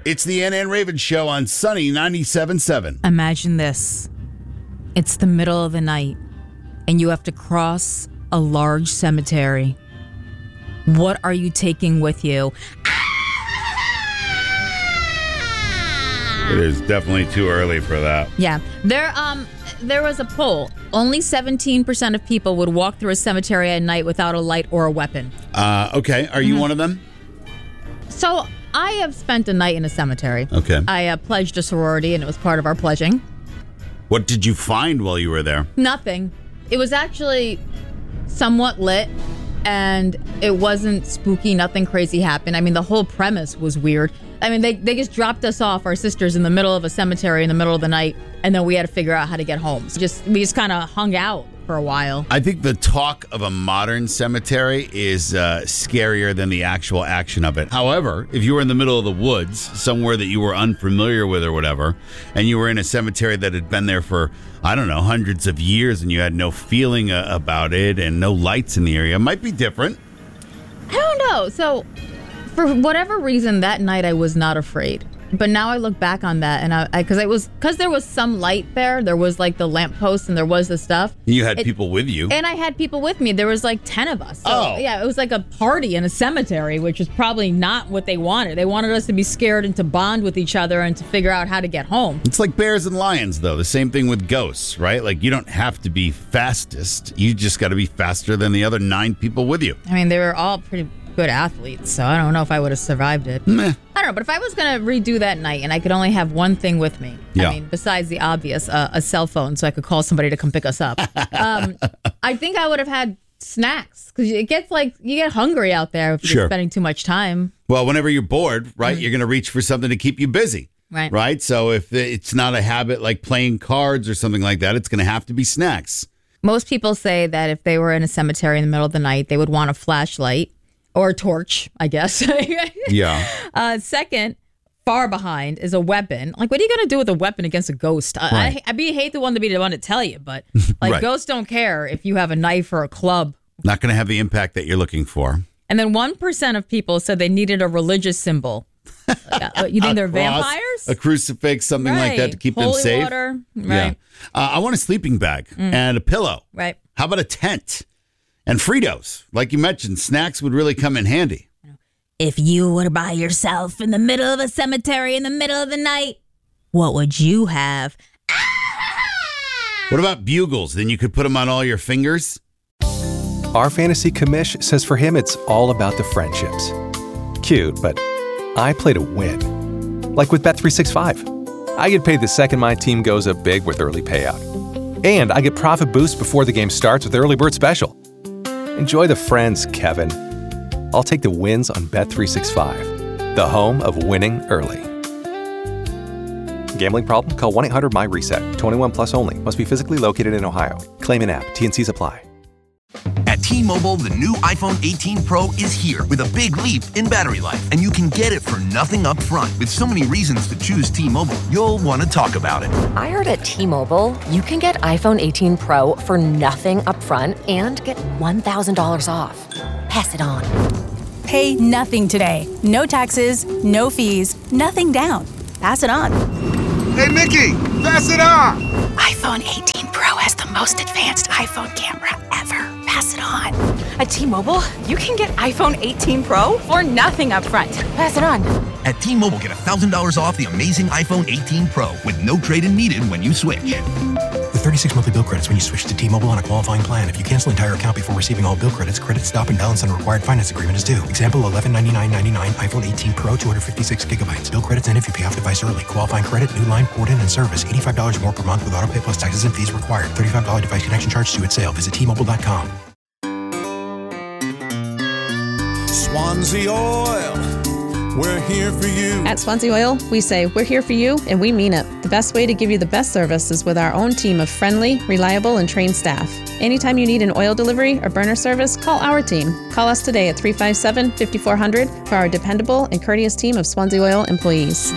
It's the Ann Raven Show on Sunny 97.7. Imagine this. It's the middle of the night, and you have to cross a large cemetery. What are you taking with you? It is definitely too early for that. Yeah. There was a poll. Only 17% of people would walk through a cemetery at night without a light or a weapon. Okay. Are you one of them? So I have spent a night in a cemetery. Okay. I pledged a sorority, and it was part of our pledging. What did you find while you were there? Nothing. It was actually somewhat lit, and it wasn't spooky. Nothing crazy happened. I mean, the whole premise was weird. I mean, they just dropped us off, our sisters, in the middle of a cemetery in the middle of the night, and then we had to figure out how to get home. So we just kind of hung out for a while. I think the talk of a modern cemetery is scarier than the actual action of it. However, if you were in the middle of the woods, somewhere that you were unfamiliar with or whatever, and you were in a cemetery that had been there for, I don't know, hundreds of years, and you had no feeling about it and no lights in the area, it might be different. I don't know. So for whatever reason, that night I was not afraid. But now I look back on that, and because there was some light there was like the lamppost, and there was the stuff. You had people with you. And I had people with me. There was like 10 of us. So, yeah, it was like a party in a cemetery, which is probably not what they wanted. They wanted us to be scared and to bond with each other and to figure out how to get home. It's like bears and lions, though. The same thing with ghosts, right? Like, you don't have to be fastest. You just got to be faster than the other 9 people with you. I mean, they were all pretty good athletes, so I don't know if I would have survived it. Meh. I don't know, but if I was going to redo that night and I could only have one thing with me, yeah. I mean, besides the obvious, a cell phone so I could call somebody to come pick us up, I think I would have had snacks, because it gets like, you get hungry out there if you're spending too much time. Well, whenever you're bored, right, you're going to reach for something to keep you busy. Right. So if it's not a habit like playing cards or something like that, it's going to have to be snacks. Most people say that if they were in a cemetery in the middle of the night, they would want a flashlight. Or a torch, I guess. Yeah. Second, far behind is a weapon. Like, what are you going to do with a weapon against a ghost? Right. I hate the one to be the one to tell you, but like right. Ghosts don't care if you have a knife or a club. Not going to have the impact that you're looking for. And then 1% of people said they needed a relious symbol. You think they're vampires? A crucifix, something like that to keep them safe. Water. Right. Yeah. I want a sleeping bag and a pillow. Right. How about a tent? And Fritos. Like you mentioned, snacks would really come in handy. If you were by yourself in the middle of a cemetery in the middle of the night, what would you have? What about bugles? Then you could put them on all your fingers. Our fantasy commish says for him it's all about the friendships. Cute, but I play to win. Like with Bet365. I get paid the second my team goes up big with early payout. And I get profit boost before the game starts with Early Bird Special. Enjoy the friends, Kevin. I'll take the wins on Bet365, the home of winning early. Gambling problem? Call 1-800-MY-RESET. 21 plus only. Must be physically located in Ohio. Claim in app. T&Cs apply. At T-Mobile, the new iPhone 18 Pro is here with a big leap in battery life. And you can get it for nothing up front. With so many reasons to choose T-Mobile, you'll want to talk about it. I heard at T-Mobile, you can get iPhone 18 Pro for nothing up front and get $1,000 off. Pass it on. Pay nothing today. No taxes, no fees, nothing down. Pass it on. Hey, Mickey, pass it on. iPhone 18 Pro has the most advanced iPhone camera ever. Pass it on. At T-Mobile, you can get iPhone 18 Pro for nothing up front. Pass it on. At T-Mobile, get $1,000 off the amazing iPhone 18 Pro with no trade-in needed when you switch. With 36 monthly bill credits when you switch to T-Mobile on a qualifying plan. If you cancel entire account before receiving all bill credits, credit stop and balance on a required finance agreement is due. Example, $1199.99 iPhone 18 Pro, 256 gigabytes. Bill credits end if you pay off device early. Qualifying credit, new line, port in, and service. $85 more per month with auto pay plus taxes and fees required. $35 device connection charge due at sale. Visit T-Mobile.com. Swansea Oil, we're here for you. At Swansea Oil, we say we're here for you, and we mean it. The best way to give you the best service is with our own team of friendly, reliable, and trained staff. Anytime you need an oil delivery or burner service, call our team. Call us today at 357-5400 for our dependable and courteous team of Swansea Oil employees.